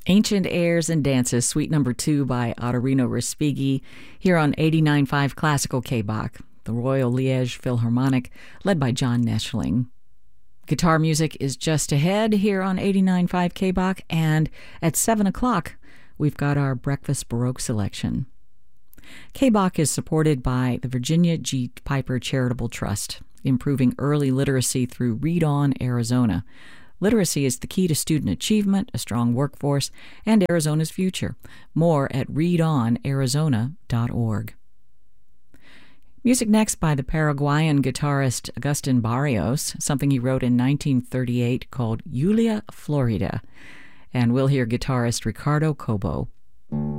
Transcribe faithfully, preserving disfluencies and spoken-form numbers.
Ancient Airs and Dances, Suite Number two by Ottorino Respighi, here on eighty-nine point five Classical K-Bach, the Royal Liège Philharmonic, led by John Neschling. Guitar music is just ahead here on eighty-nine point five K-Bach, and at seven o'clock, we've got our Breakfast Baroque selection. K-Bach is supported by the Virginia G. Piper Charitable Trust, improving early literacy through Read On Arizona. Literacy is the key to student achievement, a strong workforce, and Arizona's future. More at read on arizona dot org. Music next by the Paraguayan guitarist Agustin Barrios, something he wrote in nineteen thirty-eight called Julia Florida. And we'll hear guitarist Ricardo Cobo.